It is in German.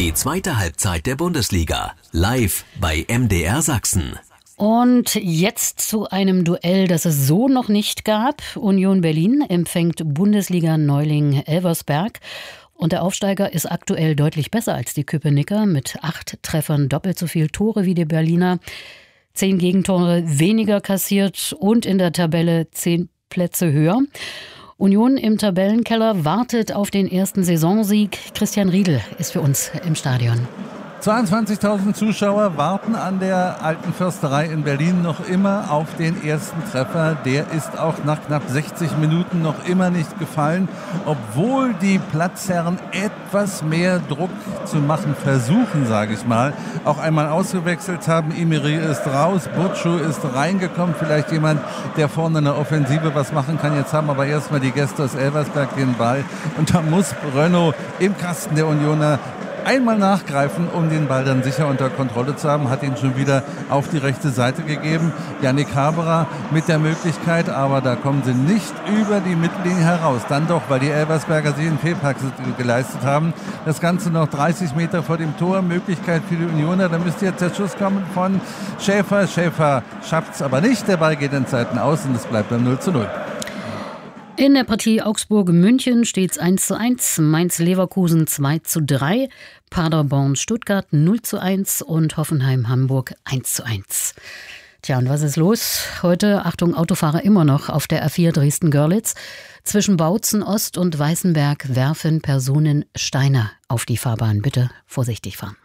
Die zweite Halbzeit der Bundesliga. Live bei MDR Sachsen. Und jetzt zu einem Duell, das es so noch nicht gab. Union Berlin empfängt Bundesliga-Neuling Elversberg. Und der Aufsteiger ist aktuell deutlich besser als die Köpenicker mit 8 Treffern, doppelt so viel Tore wie die Berliner. 10 Gegentore weniger kassiert und in der Tabelle 10 Plätze höher. Union im Tabellenkeller wartet auf den ersten Saisonsieg. Christian Riedel ist für uns im Stadion. 22.000 Zuschauer warten an der Alten Försterei in Berlin noch immer auf den ersten Treffer. Der ist auch nach knapp 60 Minuten noch immer nicht gefallen, obwohl die Platzherren etwas mehr Druck zu machen versuchen, sage ich mal. Auch einmal ausgewechselt haben. Imeri ist raus, Burcu ist reingekommen. Vielleicht jemand, der vorne in der Offensive was machen kann. Jetzt haben aber erstmal die Gäste aus Elversberg den Ball. Und da muss Renaud im Kasten der Unioner einmal nachgreifen, um den Ball dann sicher unter Kontrolle zu haben, hat ihn schon wieder auf die rechte Seite gegeben. Yannick Haberer mit der Möglichkeit, aber da kommen sie nicht über die Mittellinie heraus. Dann doch, weil die Elversberger sich einen Fehlpass geleistet haben. Das Ganze noch 30 Meter vor dem Tor. Möglichkeit für die Unioner. Da müsste jetzt der Schuss kommen von Schäfer. Schäfer schafft es aber nicht. Der Ball geht in Seiten aus und es bleibt beim 0:0. In der Partie Augsburg-München steht es 1:1, Mainz-Leverkusen 2:3, Paderborn-Stuttgart 0:1 und Hoffenheim-Hamburg 1:1. Tja, und was ist los? Heute, Achtung, Autofahrer immer noch auf der A4 Dresden-Görlitz. Zwischen Bautzen Ost und Weißenberg werfen Personen Steine auf die Fahrbahn. Bitte vorsichtig fahren.